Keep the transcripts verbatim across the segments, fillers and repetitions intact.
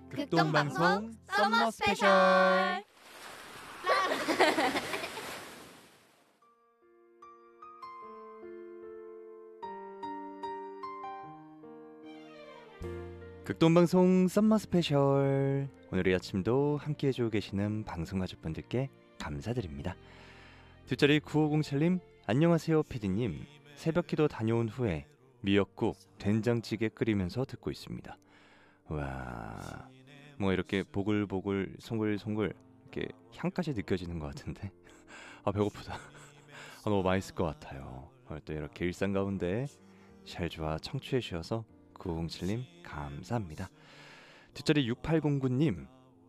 극동방송 썸머 스페셜. 극동방송 썸머 스페셜. 오늘의 아침도 함께 해주고 계시는 방송 가족분들께 감사드립니다. 뒷자리 구오공칠님 안녕하세요 피디님. 새벽기도 다녀온 후에 미역국, 된장찌개 끓이면서 듣고 있습니다. 와, 뭐 이렇게 보글보글 송글송글 이렇게 향까지 느껴지는 것 같은데 아 배고프다. 아, 너무 맛있을 것 같아요. 오늘 또 이렇게 일상 가운데 샬주와 청취해 주셔서 구오공칠님 감사합니다. 뒷자리 육팔공구님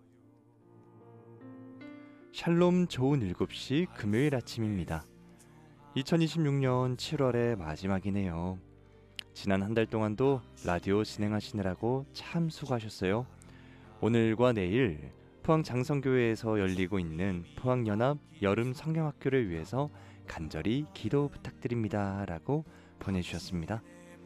샬롬 좋은 일곱 시 금요일 아침입니다. 이천이십육년 칠월의 마지막이네요. 지난 한 달 동안도 라디오 진행하시느라고 참 수고하셨어요. 오늘과 내일 포항 장성교회에서 열리고 있는 포항연합 여름 성경학교를 위해서 간절히 기도 부탁드립니다 라고 보내주셨습니다.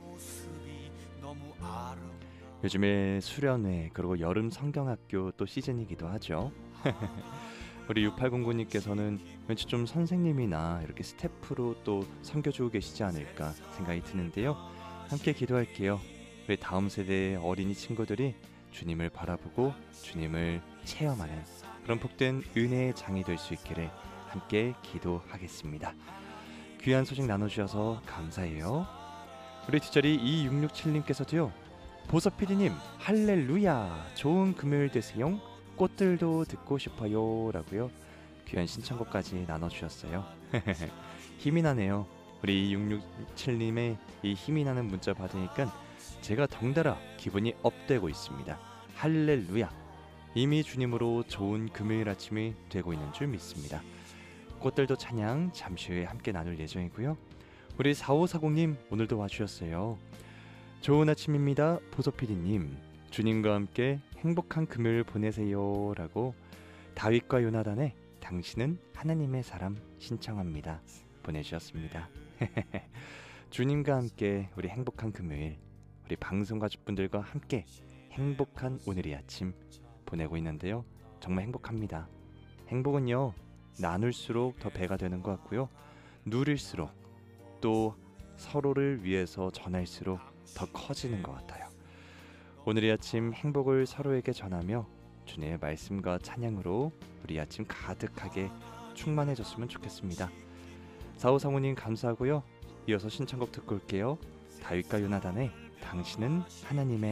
요즘에 수련회 그리고 여름 성경학교 또 시즌이기도 하죠. 우리 육팔공구님께서는 왠지 좀 선생님이나 이렇게 스태프로 또 섬겨주고 계시지 않을까 생각이 드는데요. 함께 기도할게요. 우리 다음 세대의 어린이 친구들이 주님을 바라보고 주님을 체험하는 그런 복된 은혜의 장이 될 수 있기를 함께 기도하겠습니다. 귀한 소식 나눠주셔서 감사해요. 우리 뒷자리 이육육칠님께서도요. 보석피디님 할렐루야 좋은 금요일 되세요. 꽃들도 듣고 싶어요 라고요. 귀한 신청곡까지 나눠주셨어요. 힘이 나네요. 우리 이육육칠님의 이 힘이 나는 문자 받으니까 제가 덩달아 기분이 업되고 있습니다. 할렐루야. 이미 주님으로 좋은 금요일 아침이 되고 있는 줄 믿습니다. 꽃들도 찬양 잠시 후에 함께 나눌 예정이고요. 우리 사오사공님 오늘도 와주셨어요. 좋은 아침입니다. 보소피디님 주님과 함께 행복한 금요일 보내세요 라고 다윗과 요나단의 당신은 하나님의 사람 신청합니다 보내주셨습니다. 주님과 함께 우리 행복한 금요일 우리 방송 가족분들과 함께 행복한 오늘의 아침 보내고 있는데요. 정말 행복합니다. 행복은요 나눌수록 더 배가 되는 것 같고요. 누릴수록 또 서로를 위해서 전할수록 더 커지는 것 같아요. 오늘의 아침 행복을 서로에게 전하며 주님의 말씀과 찬양으로 우리 아침 가득하게 충만해졌으면 좋겠습니다. 사오사모님 감사하고요. 이어서 신청곡 듣고 올게요. 다윗과 요나단의 당신은 하나님의